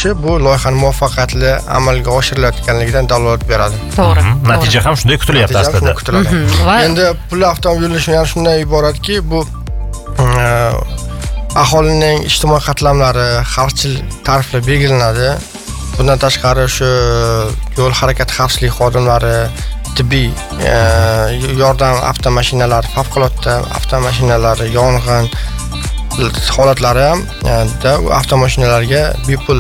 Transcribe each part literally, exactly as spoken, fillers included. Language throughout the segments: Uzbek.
bo'lishi bu loyihaning muvaffaqiyatli amalga oshirilayotganligidan dalolat beradi. To'g'ri. Natija ham shunday kutilyapti aslida. Endi pulli avtomobil yo'li ham shunday iboratki, bu aholining ijtimoiy qatlamlari xalqchil tariflar belgilanadi. Bundan tashqari shu yo'l harakati xavfsizlik xodimlari, tibbiy yordam avtomashinalari, favqulodda avtomashinalari, yong'in holatlari hamda avtomashinalarga bepul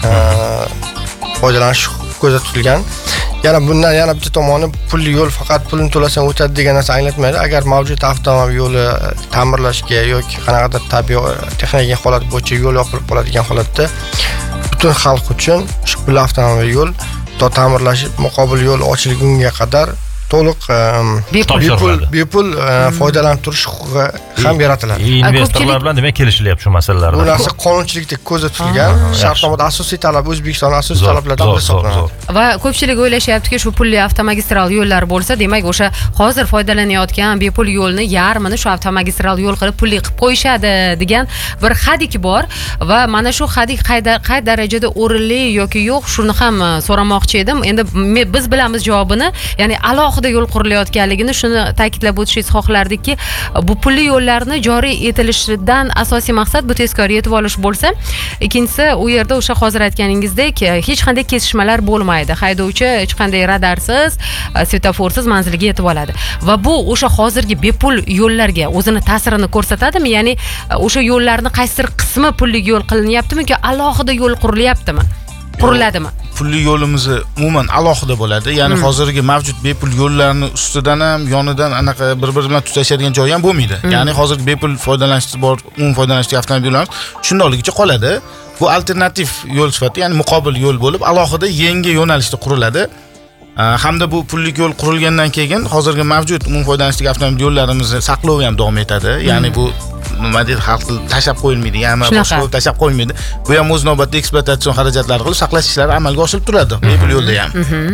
foydalanish ko'zda tutilgan. Yana bundan yana bitta tomoni pulli yo'l faqat pulni to'lasang o'tadi degan narsa anglatmaydi. Agar mavjud avtomobil yo'li ta'mirlashga yoki qanaqadir tabiiy texnik holat bo'yicha yo'l yopilib qoladigan holatda butun xalq uchun shu pulli avtomobil yo'l to ta'mirlash muqobil yo'l ochilgunga qadar to'liq bepul bepul foydalanib turish huquqi ham yaratiladi. Investorlar bilan demak kelishilyapti shu masalalarda. Bu narsa qonunchilikda ko'zda tutilgan. Shartnomada asosiy talab O'zbekiston asosiy talablaridan biri hisoblanadi. Va ko'pchilik o'ylashyaptiki, shu pulli avtomagistral yo'llar bo'lsa, demak o'sha hozir foydalanayotgan bepul yo'lni yarmini shu avtomagistral yo'l qilib pulli qilib qo'yishadi degan bir hadik bor va mana shu hadik qay darajada o'rinli yoki yo'q shuni ham so'ramoqchi edim. Endi biz bilamiz javobini, ya'ni alohida yo'l qurilayotganligini shuni ta'kidlab o'tishingizni xohlardikki, bu pulli yo'llarni joriy etilishidan asosiy maqsad bu tezkor yetib olish bo'lsa, ikkinchisi u yerda o'sha hozir aytganingizdek hech qanday kesishmalar bo'lmaydi. Haydovchi hech qanday radarsiz, svetoforsiz manziliga yetib oladi. Va bu o'sha hozirgi bepul yo'llarga o'zini ta'sirini ko'rsatadimi? Ya'ni o'sha yo'llarni qaysidir qismi pulli yo'l qilinyaptimi yoki alohida yo'l qurilyaptimi? Quriladimi? Pulli yo'limiz umuman alohida bo'ladi. Ya'ni hozirgi mavjud bepul yo'llarning ustidan ham, yonidan anaqa bir-biri bilan tutashadigan joy ham bo'lmaydi. Ya'ni hozirgi bepul foydalanishda bor, umuman foydalanishda avtomobillarimiz shundayligicha qoladi. Bu alternativ yo'l sifatida, ya'ni muqobil yo'l bo'lib, alohida yangi yo'nalishda quriladi. Hamda bu pulli yo'l qurilgandan keyin hozirgi mavjud umuman foydalanishdagi avtomobil yo'llarimizni saqlov ham davom etadi. Ya'ni bu nima deydi, xalq tashab qo'yilmaydi, ya'ni boshqa tashab qo'yilmaydi. Bu ham o'z navbatida ekspluatatsion xarajatlari qilib saqlash ishlari amalga oshirilib turadi bepul yo'lda ham.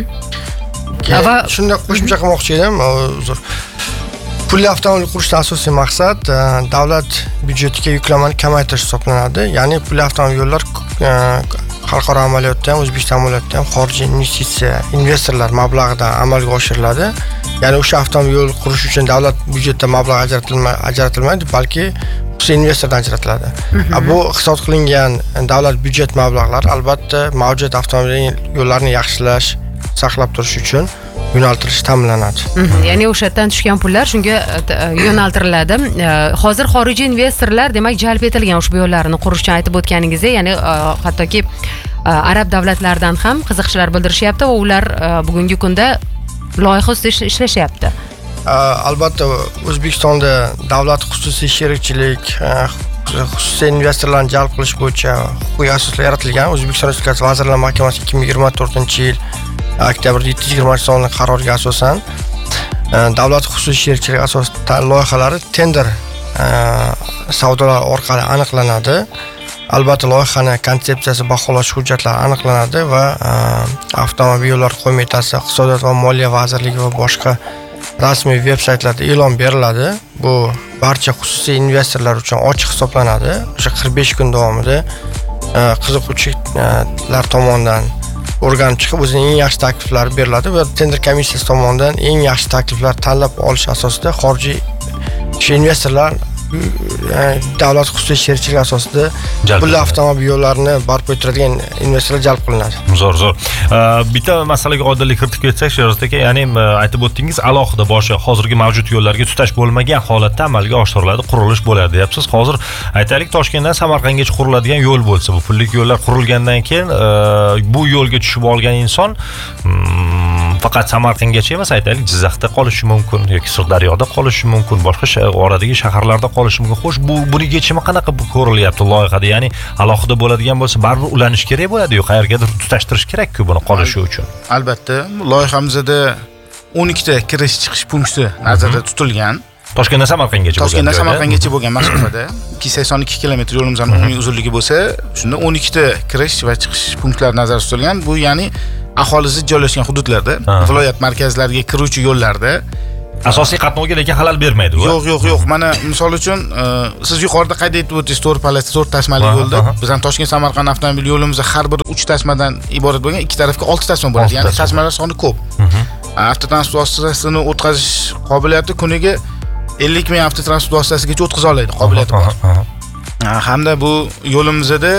Va shunda qo'shimcha qilmoqchi edim. Uzr. Pulli avtomobil qurishdan asosiy maqsad davlat byudjetiga yuklamani kamaytirish hisoblanadi. Ya'ni pulli avtomobil yo'llar xalqaro amaliyotda ham, O'zbekiston amaliyotda ham xorijiy investitsiya, investorlar mablag'idan amalga oshiriladi. Ya'ni o'sha avtomobil yo'l qurish uchun davlat byudjetda mablag' ajratilmaydi, balki xususiy investordan ajratiladi. Bu hisob qilingan davlat byudjet mablag'lari albatta mavjud avtomobil yo'llarini yaxshilash, saqlab turish uchun yo'naltirish ta'minlanadi. Ya'ni o'shadan tushgan pullar shunga yo'naltiriladi. Hozir xorijiy investorlar demak jalb etilgan ushbu yo'llarni qurishni aytib o'tganingizdek, ya'ni hattoki arab davlatlaridan ham qiziqchilar bildirishyapti va ular bugungi kunda loyiha ustida ishlashyapti. Albatta O'zbekistonda davlat xususiy sherikchilik, xususiy investorlarni jalb qilish bo'yicha huquqiy asoslar yaratilgan. O'zbekiston Respublikasi Vazirlar Mahkamasi ikki ming yigirma to'rtinchi yil oktyabr yetti yuz yigirmanchi sonli qaroriga asosan davlat xususiy sherikchilik asosida loyihalari tender savdolar orqali aniqlanadi. Albatta loyihaning konsepsiyasi, baholash hujjatlari aniqlanadi va Avtomobil yo'llar qo'mitasi, Iqtisodiyot va Moliya vazirligi va boshqa rasmiy veb-saytlarda e'lon beriladi. Bu barcha xususiy investorlar uchun ochiq hisoblanadi. O'sha qirq besh kun davomida qiziquvchilar tomonidan o'rganib chiqib o'zining eng yaxshi takliflari beriladi va tender komissiyasi tomonidan eng yaxshi takliflar tanlab olish asosida xorijiy investorlar davlat xususiy sherikchilik asosida pulli avtomobil yo'llarini barpo ettiradigan investorlar jalb qilinadi. Zo'r, zo'r. Bitta masalaga oydinlik kiritib ketsak, Sherzod aka, ya'ni aytib o'tdingiz, alohida boshqa hozirgi mavjud yo'llarga tutash bo'lmagan holatda amalga oshiriladi, qurilish bo'ladi deyapsiz. Hozir aytaylik, Toshkentdan Samarqandgacha quriladigan yo'l bo'lsa, bu pulli yo'llar qurilgandan keyin bu yo'lga tushib olgan inson faqat Samarqandgacha emas, aytaylik, Jizzaxda qolishi mumkin yoki Sirdaryoda qolishi mumkin, boshqa oradagi shaharlarda qolishi mumkin. Xo'sh, bu buning yechimi qanaqa ko'rilyapti loyihada? Ya'ni alohida bo'ladigan bo'lsa, baribir ulanish kerak bo'ladi-yu, qayergadir tutashtirish kerak-ku buni qolishi uchun. Albatta, loyihamizda o'n ikkita kirish chiqish punkti nazarda tutilgan. Toshkentdan Samarqandgacha bo'lgan. Toshkentdan Samarqandgacha bo'lgan masofada ikki yuz sakson ikki kilometr yo'limizning umumiy uzunligi bo'lsa, shunda o'n ikkita kirish va chiqish punktlari nazarda tutilgan. Bu ya'ni aholisi joylashgan hududlarda, viloyat markazlariga kiruvchi yo'llarda asosiy qatnovga lekin xalal bermaydi bu. Yo'q, yo'q, yo'q. Mana misol uchun siz yuqorida qayd etib o'tdingiz, to'rt palata, to'rt tasmali yo'lda. Bizning Toshkent Samarqand avtomobil yo'limiz har biri uch tasmadan iborat bo'lgan, ikki tarafga olti tasma bo'ladi. Ya'ni tasmalar soni ko'p. Avtotransport vositasini o'tkazish qobiliyati kuniga ellik ming avtotransport vositasigacha o'tkaza oladi, qobiliyati bor. Hamda bu yo'limizda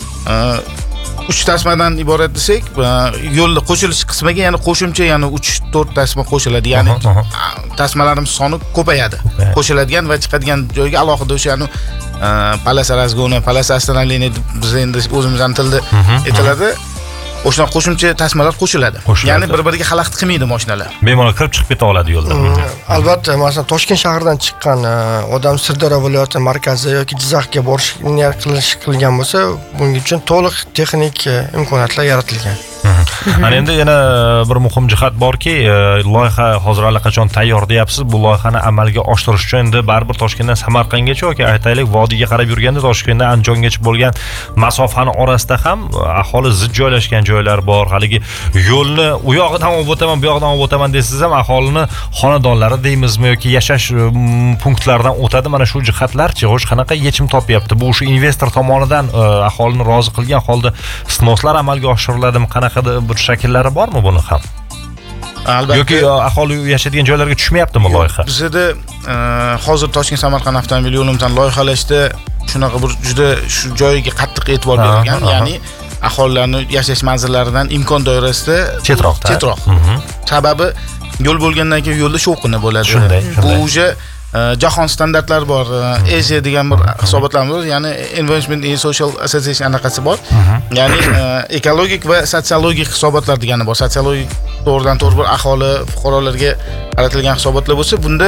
uch tasmadan iborat desak, yo'lda qo'shilish qismiga yana qo'shimcha yana uch to'rt tasma qo'shiladi. Ya'ni tasmalarimiz soni ko'payadi. Qo'shiladigan va chiqadigan joyga alohida o'sha yani palasa razgona, palasa остановление biz endi o'zimizning tilda aytiladi. O'shana qo'shimcha tasmalar qo'shiladi. Ya'ni bir-biriga xalaqit qilmaydi mashinalar. Bemalol kirib chiqib keta oladi yo'ldan. Albatta, masalan, Toshkent shahridan chiqqan odam Sirdaryo viloyati markazi yoki Jizzaxga borish niyat qilish qilgan bo'lsa, buning uchun to'liq texnik imkoniyatlar yaratilgan. Ana endi yana bir muhim jihat borki, loyiha hozir allaqachon tayyor deyapsiz. Bu loyihani amalga oshirish uchun endi baribir Toshkentdan Samarqandgacha yoki aytaylik vodiyga qarab yurganda Toshkentdan Andijongacha bo'lgan masofani orasida ham aholi zid joylashgan joylar bor. Haligi yo'lni u yog'idan olib o'taman, bu yog'idan olib o'taman desiz ham aholini xonadonlari deymizmi yoki yashash punktlaridan o'tadi. Mana shu jihatlarchi, xo'sh qanaqa yechim topyapti? Bu shu investor tomonidan aholini rozi qilgan holda snoslar amalga oshiriladimi? Qanaqa bir shakllari bormi buni ham? Albatta. Yoki aholi yashaydigan joylarga tushmayaptimi loyiha? Bizda hozir Toshkent Samarqand avtomobil yo'limizdan loyihalashda shunaqa bir juda shu joyiga qattiq e'tibor berilgan, ya'ni aholilarni yashash manzillaridan imkon doirasida chetroqda. Chetroq. Sababi yo'l bo'lgandan keyin yo'lda shovqini bo'ladi. Shunday, bu o'sha jahon standartlari bor. E S A degan bir hisobotlarimiz bor, ya'ni Environment and Social Association anaqasi bor. Ya'ni ekologik va sotsiologik hisobotlar degani bor. Sotsiologik to'g'ridan to'g'ri bir aholi, fuqarolarga qaratilgan hisobotlar bo'lsa, bunda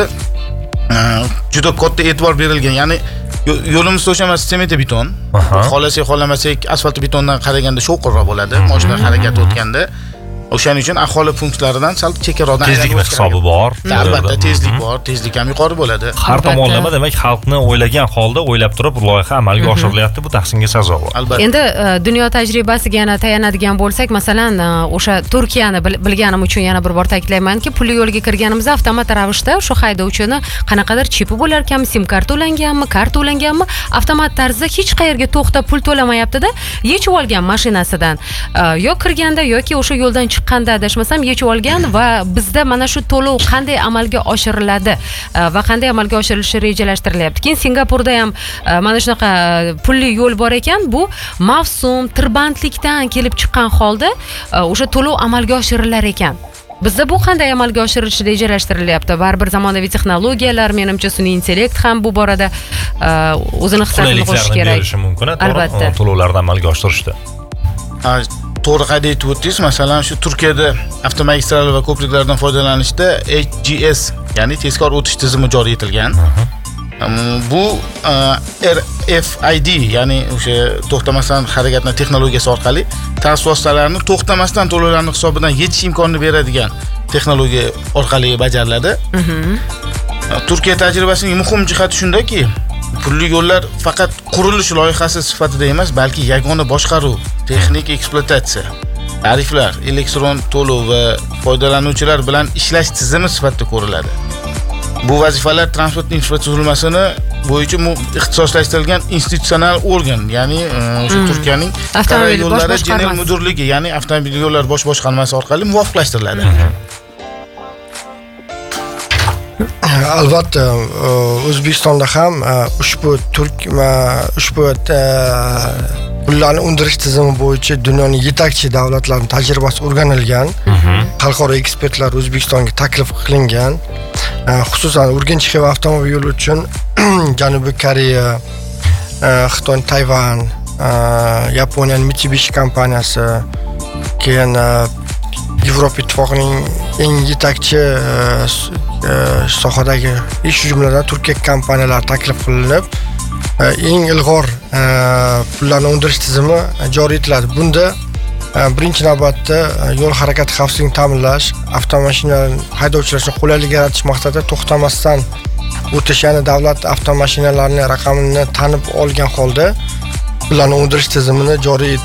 juda katta e'tibor berilgan. Ya'ni yo'limiz to'shamasi sement beton. Xohlasak, xohlamasak asfalt betondan qaraganda shovqinroq bo'ladi, mashina harakati o'tganda. O'shaning uchun aholi punktlaridan sal chekkaroqdan tezlik hisobi bor. Albatta, tezlik bor, tezlik ham yuqori bo'ladi. Har tomonlama, demak, xalqni o'ylagan holda o'ylab turib loyiha amalga oshirilyapti. Bu tahsinga sazovor. Albatta. Endi dunyo tajribasiga yana tayanadigan bo'lsak, masalan, o'sha Turkiyani bilganim uchun yana bir bor ta'kidlaymanki, pulli yo'lga kirganimizda avtomat ravishda o'sha haydovchini qanaqadir chipi bo'lar ekanmi, sim karta ulanganmi, karta ulanganmi, avtomat tarzda hech qayerga to'xtab pul to'lamayapti-da, yechib olgan mashinasidan. Yo kirganda yoki o'sha yo'ldan chiqqanda adashmasam yechib olgan va bizda mana shu to'lov qanday amalga oshiriladi va qanday amalga oshirilishi rejalashtirilyapti. Keyin Singapurda ham mana shunaqa pulli yo'l bor ekan. Bu mavsum, tirbandlikdan kelib chiqqan holda o'sha to'lov amalga oshirilar ekan. Bizda bu qanday amalga oshirilishi rejalashtirilyapti? Baribir zamonaviy texnologiyalar, menimcha sun'iy intellekt ham bu borada o'zini hissasini qo'shishi kerak. Berishi mumkin, albatta. To'lovlarni amalga oshirishda. To'g'ri qayd etib o'tdingiz. Masalan, shu Turkiyada avtomagistral va ko'priklardan foydalanishda H G S, ya'ni tezkor o'tish tizimi joriy etilgan. Bu R F I D, ya'ni o'sha to'xtamasdan harakatni texnologiyasi orqali transport vositalarini to'xtamasdan to'lovlarni hisobidan yechish imkonini beradigan texnologiya orqali bajariladi. Turkiya tajribasining muhim jihati shundaki, pulli yo'llar faqat qurilish loyihasi sifatida emas, balki yagona boshqaruv, texnik ekspluatatsiya, tariflar, elektron to'lov va foydalanuvchilar bilan ishlash tizimi sifatida ko'riladi. Bu vazifalar transport infratuzilmasini bo'yicha ixtisoslashtirilgan institutsional organ, ya'ni o'sha Turkiyaning avtomobil yo'llari general mudorligi, ya'ni avtomobil yo'llar bosh boshqarmasi orqali muvofiqlashtiriladi. Albatta, O'zbekistonda ham ushbu turk ushbu pullarni undirish tizimi bo'yicha dunyoning yetakchi davlatlarining tajribasi o'rganilgan. Xalqaro ekspertlar O'zbekistonga taklif qilingan. Xususan Urganch Xiva avtomobil yo'li uchun Janubiy Koreya, Xitoy, Tayvan, Yaponiyaning Mitsubishi kompaniyasi, keyin Yevropa ittifoqining eng yetakchi sohadagi ish jumladan Turkiya kompaniyalari taklif qilinib, eng ilg'or pullarni undirish tizimi joriy etiladi. Bunda birinchi navbatda yo'l harakati xavfsizligini ta'minlash, avtomashina haydovchilar qulaylik yaratish maqsadida to'xtamasdan o'tish, ya'ni davlat avtomashinalarining raqamini tanib olgan holda pullarni undirish tizimini joriy etish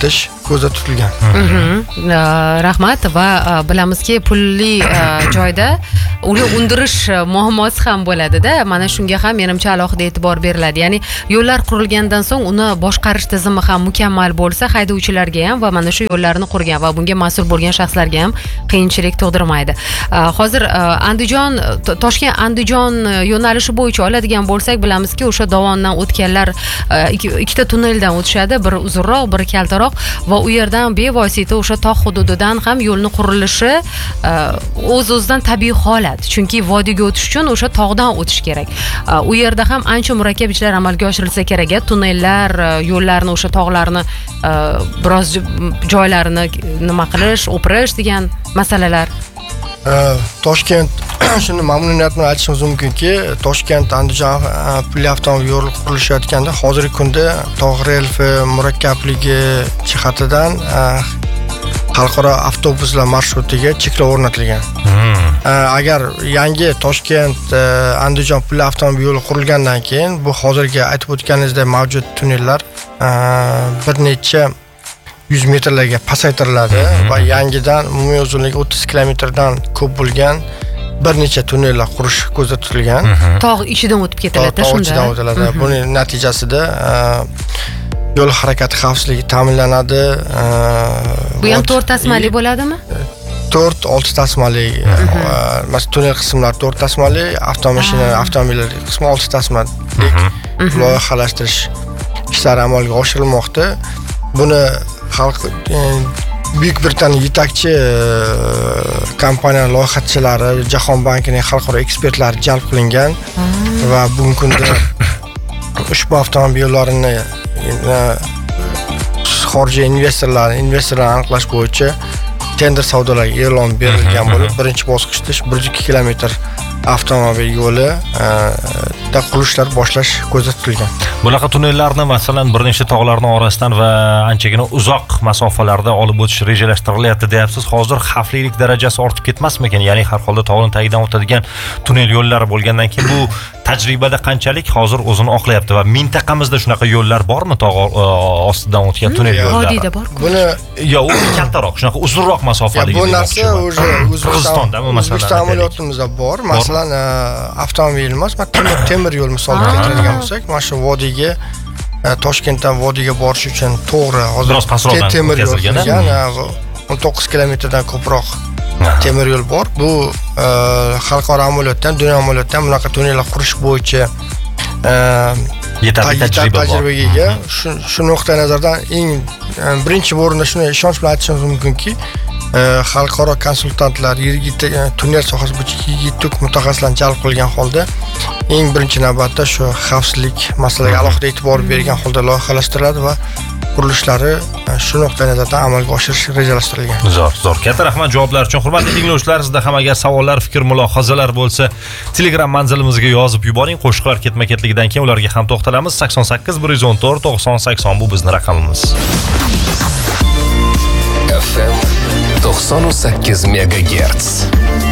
ko'zda tutilgan. Rahmat va bilamizki pulli joyda uni undirish muammosi ham bo'ladi-da. Mana shunga ham menimcha alohida e'tibor beriladi. Ya'ni yo'llar qurilgandan so'ng uni boshqarish tizimi ham mukammal bo'lsa, haydovchilarga ham va mana shu yo'llarni qurgan va bunga mas'ul bo'lgan shaxslarga ham qiyinchilik tug'dirmaydi. Hozir Andijon Toshkent Andijon yo'nalishi bo'yicha oladigan bo'lsak, bilamizki, o'sha Dovondan o'tganlar ikkita tunneldan o'tishadi, biri uzunroq, biri kaltaroq va u yerdan bevosita o'sha tog' hududidan ham yo'lni qurilishi o'z-o'zidan tabiiy holat. Chunki vodiyga o'tish uchun o'sha tog'dan o'tish kerak. U yerda ham ancha murakkab ishlar amalga oshirilsa kerak. Tunnellar, yo'llarni, o'sha tog'larni biroz joylarini nima qilish, o'pirish degan masalalar. Toshkent shuni mamnuniyat bilan aytishimiz mumkinki, Toshkent Andijon pulli avtomobil yo'li qurilayotganda hozirgi kunda tog' relfi murakkabligi jihatidan xalqaro avtobuslar marshutiga cheklov o'rnatilgan. Agar yangi Toshkent Andijon pulli avtomobil yo'li qurilgandan keyin bu hozirgi aytib o'tganingizdek mavjud tunnellar bir necha yuz metrlarga pasaytiriladi va yangidan umumiy uzunligi o'ttiz kilometrdan ko'p bo'lgan bir necha tunnellar qurish ko'zda tutilgan. Tog' ichidan o'tib ketiladi shunda. Tog' ichidan o'tiladi. Buning natijasida yo'l harakati xavfsizligi ta'minlanadi. Bu ham to'rt tasmali bo'ladimi? to'rt olti tasmali. Masalan, tunnel qismlari to'rt tasmali, avtomashina, avtomobillar qismi olti tasmali loyihalashtirish ishlari amalga oshirilmoqda. Buni xalq Buyuk Britaniya yetakchi kompaniya loyihatchilari, Jahon bankining xalqaro ekspertlari jalb qilingan va bugungi kunda ushbu avtomobil yo'llarini xorijiy investorlar, investorlarni aniqlash bo'yicha tender savdolariga e'lon berilgan bo'lib, birinchi bosqichda bir yuz ikki kilometr avtomobil yo'li da qurilishlar boshlash ko'zda tutilgan. Bunaqa tunnellarni masalan bir nechta tog'larning orasidan va anchagina uzoq masofalarda olib o'tish rejalashtirilyapti deyapsiz. Hozir xavflilik darajasi ortib ketmasmikan? Ya'ni har holda tog'ning tagidan o'tadigan tunnel yo'llari bo'lgandan keyin bu tajribada qanchalik hozir o'zini oqlayapti va mintaqamizda shunaqa yo'llar bormi, tog' ostidan o'tgan tunnel yo'llari? Vodiyda bor. Buni yo u kattaroq, shunaqa uzunroq masofali. Bu narsa o'zi O'zbekistonda masalan O'zbekiston amaliyotimizda bor. Masalan, avtomobil emas, temir yo'l misolga keltiradigan bo'lsak, mana shu vodiyga Toshkentdan vodiyga borish uchun to'g'ri hozir biroz pastroqdan temir yo'l qilgan, o'n to'qqiz kilometrdan ko'proq temir yo'l bor. Bu xalqaro amaliyotdan, dunyo amaliyotdan bunaqa tunnellar qurish bo'yicha yetarli tajriba bor. Tajribaga ega. Shu nuqtai nazardan eng birinchi o'rinda shuni ishonch bilan aytishimiz mumkinki, xalqaro konsultantlar, tunnel sohasi bo'yicha yetuk mutaxassislarni jalb qilgan holda eng birinchi navbatda shu xavfsizlik masalasiga alohida e'tibor bergan holda loyihalashtiriladi va qurilishlari shu nuqtai nazardan amalga oshirish rejalashtirilgan. Zo'r, zo'r. Katta rahmat javoblar uchun. Hurmatli tinglovchilar, sizda ham agar savollar, fikr, mulohazalar bo'lsa, Telegram manzilimizga yozib yuboring. Qo'shiqlar ketma-ketligidan keyin ularga ham to'xtalamiz. sakson sakkiz bir yuz o'n to'rt to'qson sakson bu bizning raqamimiz. F M to'qson sakkiz megagerts.